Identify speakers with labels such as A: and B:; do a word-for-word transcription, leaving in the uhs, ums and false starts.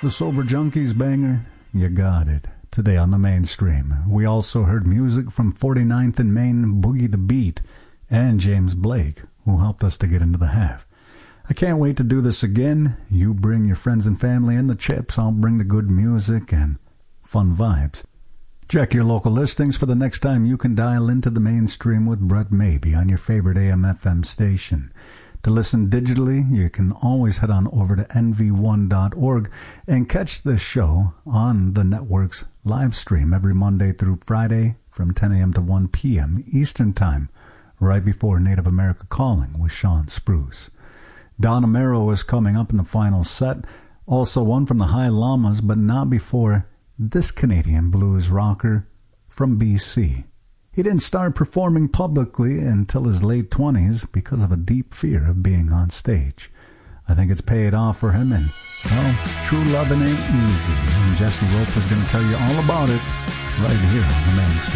A: The Sober Junkies banger, You Got It, today on the Mainstream. We also heard music from forty-ninth and Main, Boogie the Beat, and James Blake, who helped us to get into the half. I can't wait to do this again. You bring your friends and family and the chips. I'll bring the good music and fun vibes. Check your local listings for the next time you can dial into the Mainstream with Brett Maybe on your favorite A M F M station. To listen digitally, you can always head on over to N V one dot org and catch this show on the network's live stream every Monday through Friday from ten a.m. to one p.m. Eastern Time, right before Native America Calling with Sean Spruce. Don Amaro is coming up in the final set, also one from the High Llamas, but not before this Canadian blues rocker from B C. He didn't start performing publicly until his late twenties because of a deep fear of being on stage. I think it's paid off for him, and, well, true loving ain't easy. And Jesse Rope is going to tell you all about it right here on the Mainstream.